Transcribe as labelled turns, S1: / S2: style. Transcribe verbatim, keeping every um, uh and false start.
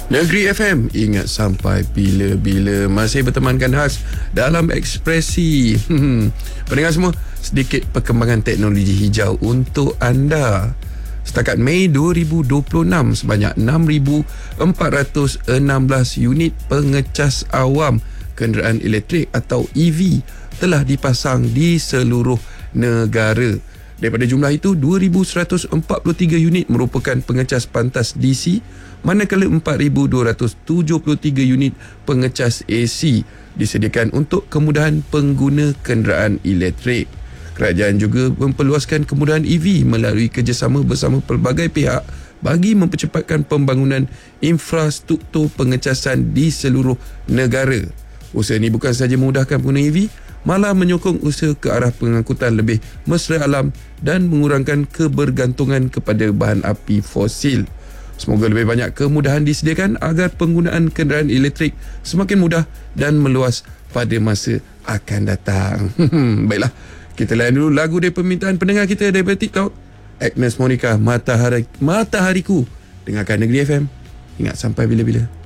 S1: Negeri F M, ingat sampai bila-bila. Masih bertemankan khas dalam Ekspresi. Pendengar semua, sedikit perkembangan teknologi hijau untuk anda. Setakat Mei dua ribu dua puluh enam, sebanyak enam ribu empat ratus enam belas unit pengecas awam kenderaan elektrik atau E V telah dipasang di seluruh negara. Daripada jumlah itu, dua ribu seratus empat puluh tiga unit merupakan pengecas pantas D C, manakala empat ribu dua ratus tujuh puluh tiga unit pengecas A C disediakan untuk kemudahan pengguna kenderaan elektrik. Kerajaan juga memperluaskan kemudahan E V melalui kerjasama bersama pelbagai pihak bagi mempercepatkan pembangunan infrastruktur pengecasan di seluruh negara. Usaha ini bukan sahaja memudahkan pengguna E V, malah menyokong usaha ke arah pengangkutan lebih mesra alam dan mengurangkan kebergantungan kepada bahan api fosil. Semoga lebih banyak kemudahan disediakan agar penggunaan kenderaan elektrik semakin mudah dan meluas pada masa akan datang. Baiklah, kita layan dulu lagu dari permintaan pendengar kita daripada TikTok. Agnes Monica, Matahari, Matahariku. Dengarkan Negeri F M. Ingat sampai bila-bila.